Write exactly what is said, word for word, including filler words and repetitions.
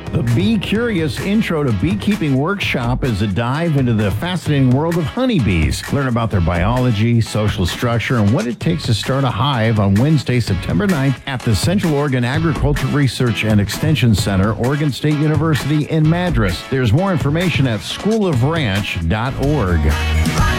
The Be Curious Intro to Beekeeping Workshop is a dive into the fascinating world of honeybees. Learn about their biology, social structure, and what it takes to start a hive on Wednesday, September ninth at the Central Oregon Agricultural Research and Extension Center, Oregon State University in Madras. There's more information at school of ranch dot org.